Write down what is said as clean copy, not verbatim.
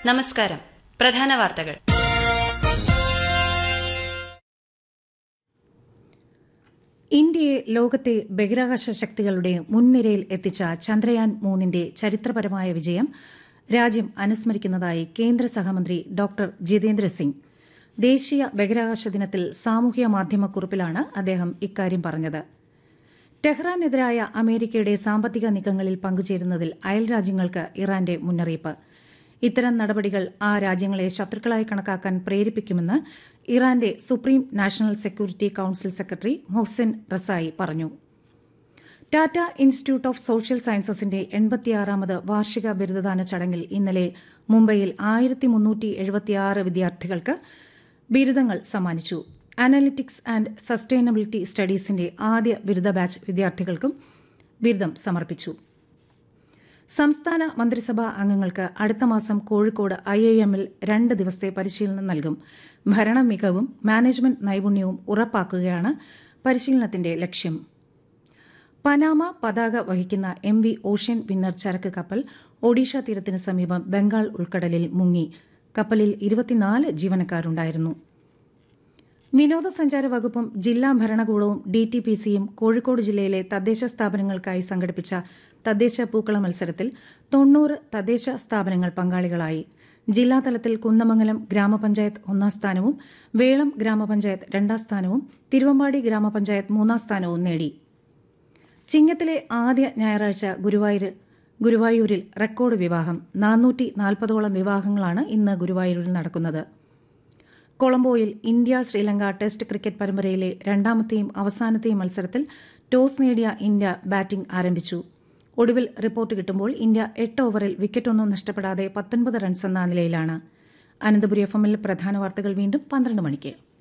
നമസ്കാരം. പ്രധാന വാർത്തകൾ. ഇന്ത്യയെ ലോകത്തെ ബഹിരാകാശ ശക്തികളുടെ മുൻനിരയിൽ എത്തിച്ച ചന്ദ്രയാൻ 3ന്റെ ചരിത്രപരമായ വിജയം രാജ്യം അനുസ്മരിക്കുന്നതായി കേന്ദ്ര സഹമന്ത്രി ഡോക്ടർ ജിതേന്ദ്ര സിംഗ്. ദേശീയ ബഹിരാകാശ ദിനത്തിൽ സാമൂഹ്യ മാധ്യമക്കുറിപ്പിലാണ് അദ്ദേഹം ഇക്കാര്യം പറഞ്ഞത്. ടെഹ്റാനെതിരായ അമേരിക്കയുടെ സാമ്പത്തിക നീക്കങ്ങളിൽ പങ്കുചേരുന്നതിൽ അയൽരാജ്യങ്ങൾക്ക് ഇറാന്റെ മുന്നറിയിപ്പ്. ഇത്തരം നടപടികൾ ആ രാജ്യങ്ങളെ ശത്രുക്കളായി കണക്കാക്കാൻ പ്രേരിപ്പിക്കുമെന്ന് ഇറാന്റെ supreme national security council secretary Mohsen റസായി പറഞ്ഞു. ടാറ്റ ഇൻസ്റ്റിറ്റ്യൂട്ട് ഓഫ് സോഷ്യൽ സയൻസസിന്റെ 86ാമത് വാർഷിക ബിരുദദാന ചടങ്ങിൽ ഇന്നലെ മുംബൈയിൽ 1376 വിദ്യാർത്ഥികൾക്ക് ബിരുദങ്ങൾ സമ്മാനിച്ചു. അനലിറ്റിക്സ് ആൻഡ് സസ്റ്റൈനബിലിറ്റി സ്റ്റഡീസിന്റെ ആദ്യ ബിരുദ ബാച്ച് വിദ്യാർത്ഥികൾക്കും ബിരുദം സമർപ്പിച്ചു. സംസ്ഥാന മന്ത്രിസഭാ അംഗങ്ങൾക്ക് അടുത്ത മാസം കോഴിക്കോട് IIM-ൽ 2 ദിവസത്തെ പരിശീലനം നൽകും. ഭരണ മികവും മാനേജ്മെന്റ് നൈപുണ്യവും ഉറപ്പാക്കുകയാണ് പരിശീലനത്തിന്റെ ലക്ഷ്യം. പനാമ പതാക വഹിക്കുന്ന MV ഓഷ്യൻ വിന്നർ ചരക്ക് കപ്പൽ ഒഡീഷ തീരത്തിന് സമീപം ബംഗാൾ ഉൾക്കടലിൽ മുങ്ങി. കപ്പലിൽ 24 ജീവനക്കാരുണ്ടായിരുന്നു. വിനോദസഞ്ചാര വകുപ്പും ജില്ലാ ഭരണകൂടവും DTPCയും കോഴിക്കോട് ജില്ലയിലെ തദ്ദേശ സ്ഥാപനങ്ങൾക്കായി സംഘടിപ്പിച്ച തദ്ദേശ പൂക്കള മത്സരത്തിൽ 90 തദ്ദേശ സ്ഥാപനങ്ങൾ പങ്കാളികളായി. ജില്ലാതലത്തിൽ കുന്നമംഗലം ഗ്രാമപഞ്ചായത്ത് 1ാം സ്ഥാനവും വേളം ഗ്രാമപഞ്ചായത്ത് 2ാം സ്ഥാനവും തിരുവമ്പാടി ഗ്രാമപഞ്ചായത്ത് 3ാം സ്ഥാനവും നേടി. ചിങ്ങത്തിലെ ആദ്യ ഞായറാഴ്ച ഗുരുവായൂരിൽ റെക്കോർഡ് വിവാഹം. 440ഓളം വിവാഹങ്ങളാണ് ഇന്ന് ഗുരുവായൂരിൽ നടക്കുന്നത്. കൊളംബോയിൽ ഇന്ത്യ ശ്രീലങ്ക ടെസ്റ്റ് ക്രിക്കറ്റ് പരമ്പരയിലെ 2ാമത്തെയും അവസാനത്തെയും മത്സരത്തിൽ ടോസ് നേടിയ ഇന്ത്യ ബാറ്റിംഗ് ആരംഭിച്ചു. ഒടുവിൽ റിപ്പോർട്ട് കിട്ടുമ്പോൾ ഇന്ത്യ 8 ഓവറിൽ വിക്കറ്റൊന്നും നഷ്ടപ്പെടാതെ 19 റൺസ് എന്ന നിലയിലാണ്. അനന്തപുരി FM-ൽ പ്രധാന വാർത്തകൾ വീണ്ടും 12 മണിക്ക്.